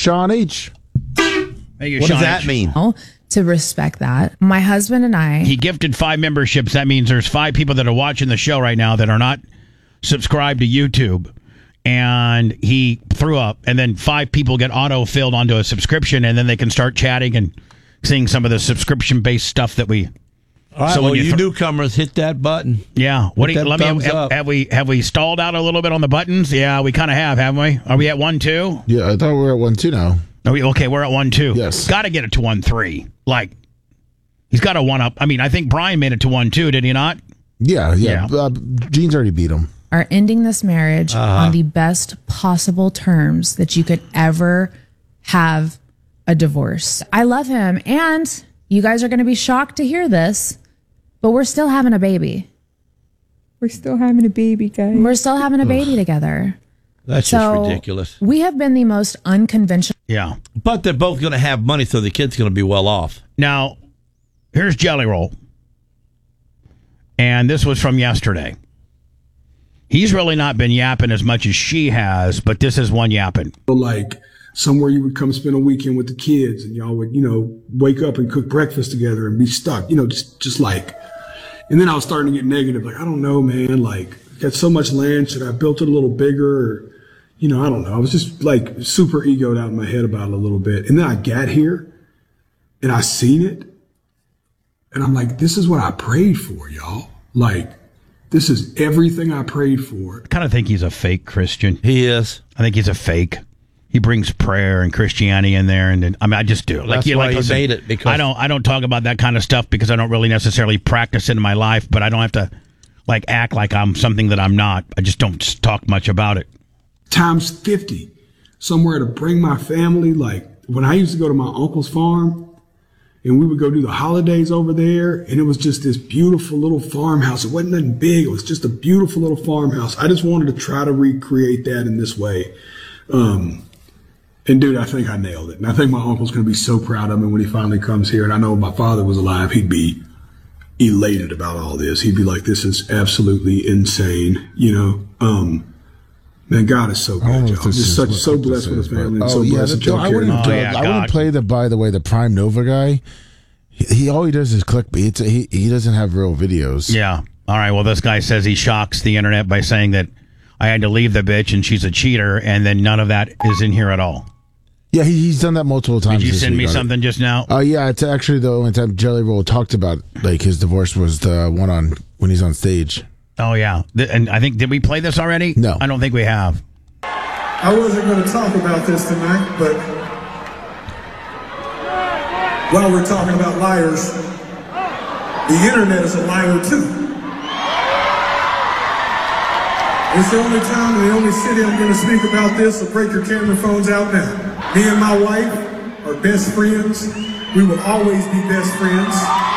Sean H. Thank you, What Sean does that H. mean? To respect that. My husband and I. He gifted 5 memberships. That means there's 5 people that are watching the show right now that are not subscribed to YouTube. And he threw up, and then 5 people get auto-filled onto a subscription, and then they can start chatting and seeing some of the subscription-based stuff that we... All right, So when well, you you newcomers, hit that button. Yeah. What do you, that let me thumbs up. have we stalled out a little bit on the buttons? Yeah, we kind of have, haven't we? Are we at 1-2? Yeah, I thought we were at 1-2 now. Are we okay? We're at 1-2. Yes. Got to get it to 1-3. Like, he's got a 1-up. I mean, I think Brian made it to 1-2. Did he not? Yeah. Yeah. Gene's already beat him. Are ending this marriage on the best possible terms that you could ever have a divorce. I love him, and you guys are going to be shocked to hear this, but we're still having a baby. We're still having a baby, guys. We're still having a baby together. That's So just ridiculous. we have been the most unconventional. Yeah. But they're both going to have money, so the kid's going to be well off. Now, here's Jelly Roll. And this was from yesterday. He's really not been yapping as much as she has, but this is one yapping. Like somewhere you would come spend a weekend with the kids and y'all would, wake up and cook breakfast together and be stuck, just like, and then I was starting to get negative. Like, I don't know, man, like got so much land. Should I have built it a little bigger? Or, I don't know. I was just like super egoed out in my head about it a little bit. And then I got here and I seen it and I'm like, this is what I prayed for, y'all. Like, this is everything I prayed for. I kind of think he's a fake Christian. He is. I think he's a fake. He brings prayer and Christianity in there, and I just do. That's why he made it. Because I don't talk about that kind of stuff because I don't really necessarily practice it in my life, but I don't have to act like I'm something that I'm not. I just don't talk much about it. Times 50, somewhere to bring my family. Like when I used to go to my uncle's farm, and we would go do the holidays over there, and it was just this beautiful little farmhouse. It wasn't nothing big. It was just a beautiful little farmhouse. I just wanted to try to recreate that in this way. And dude, I think I nailed it. And I think my uncle's going to be so proud of me when he finally comes here. And I know if my father was alive, he'd be elated about all this. He'd be like, this is absolutely insane. Man, God is so good, y'all. I'm just so blessed with a family and so blessed with y'all. I wouldn't play the Prime Nova guy. He all he does is clickbait. He doesn't have real videos. Yeah. All right. Well, this guy says he shocks the internet by saying that I had to leave the bitch and she's a cheater, and then none of that is in here at all. Yeah, he's done that multiple times. Did you send me something just now? Yeah, it's actually the only time Jelly Roll talked about his divorce was the one when he's on stage. Oh, yeah. And I think, did we play this already? No. I don't think we have. I wasn't going to talk about this tonight, but while we're talking about liars, the internet is a liar too. It's the only time in the only city I'm going to speak about this, so break your camera phones out now. Me and my wife are best friends. We will always be best friends.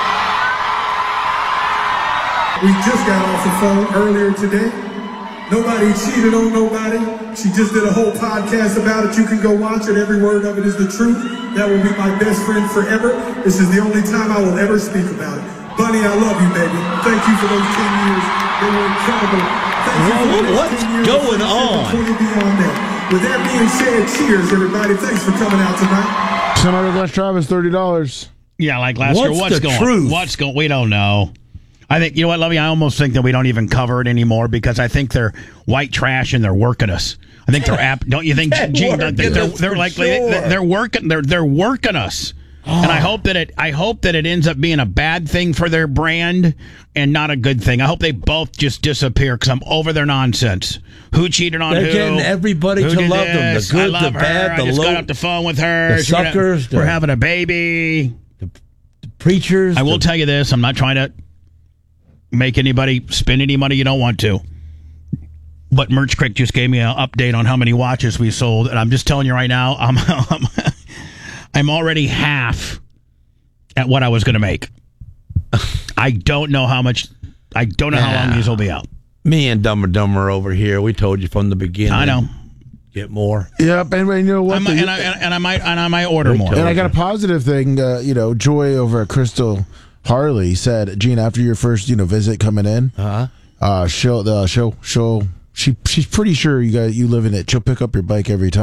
We just got off the phone earlier today. Nobody cheated on nobody. She just did a whole podcast about it. You can go watch it. Every word of it is the truth. That will be my best friend forever. This is the only time I will ever speak about it. Bunny, I love you, baby. Thank you for those 10 years. They were incredible. What's going on? With that being said, cheers, everybody. Thanks for coming out tonight. Senator Les Travis, $30. Yeah, like last year. What's the going? truth? What's going? We don't know. I think, you know what, Lovey? I almost think that we don't even cover it anymore because I think they're white trash and they're working us. I think they're don't you think, Gene? They're like they're working. They're working us. And I hope that it ends up being a bad thing for their brand and not a good thing. I hope they both just disappear because I'm over their nonsense. Who cheated on who? They're getting everybody Who to did love them. The this? good, I love the her. bad, the I just low. got off the phone with her. The suckers. We're having a baby. The preachers. I will tell you this. I'm not trying to make anybody spend any money you don't want to. But Merch Crick just gave me an update on how many watches we sold. And I'm just telling you right now, I'm already half at what I was going to make. I don't know how much. I don't know how long these will be out. Me and Dumber over here. We told you from the beginning. I know. Get more. Yep, and you know what? I might order more. And I got a positive thing. Joy over at Crystal Harley said, Gene, after your first visit coming in, she's pretty sure you live in it. She'll pick up your bike every time.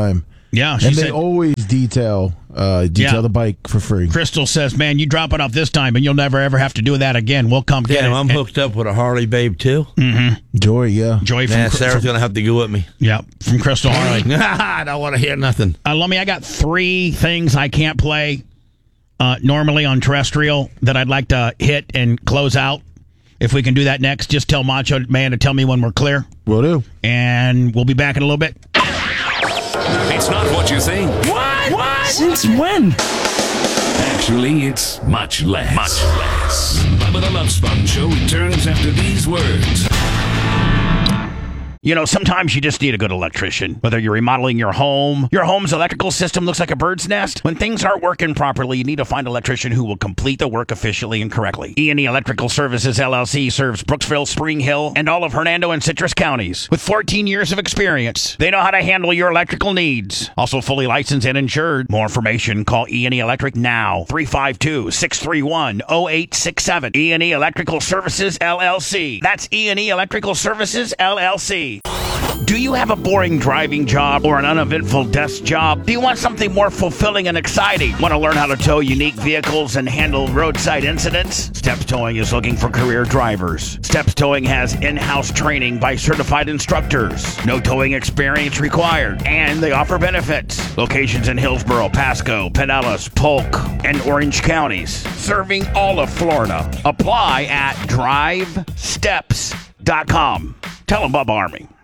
Yeah, she and they said, always detail the bike for free. Crystal says, man, you drop it off this time and you'll never ever have to do that again. We'll come get it. I'm hooked up with a Harley babe too. Joy, yeah. Joy from Man, Sarah's going to have to go with me. Yeah, from Crystal Harley. I don't want to hear nothing. Lummy, I got 3 things I can't play normally on terrestrial that I'd like to hit and close out. If we can do that next, just tell Macho Man to tell me when we're clear. Will do. And we'll be back in a little bit. It's not what you think. What? Since when? Actually, it's much less. Much less. Bubba the Love Sponge Show returns after these words. You know, sometimes you just need a good electrician. Whether you're remodeling your home's electrical system looks like a bird's nest. When things aren't working properly, you need to find an electrician who will complete the work efficiently and correctly. E&E Electrical Services, LLC serves Brooksville, Spring Hill, and all of Hernando and Citrus counties. With 14 years of experience, they know how to handle your electrical needs. Also fully licensed and insured. More information, call E&E Electric now. 352-631-0867. E&E Electrical Services, LLC. That's E&E Electrical Services, LLC. Do you have a boring driving job or an uneventful desk job? Do you want something more fulfilling and exciting? Want to learn how to tow unique vehicles and handle roadside incidents? Steps Towing is looking for career drivers. Steps Towing has in-house training by certified instructors. No towing experience required. And they offer benefits. Locations in Hillsborough, Pasco, Pinellas, Polk, and Orange counties. Serving all of Florida. Apply at drivesteps.com. Tell them Bubba Army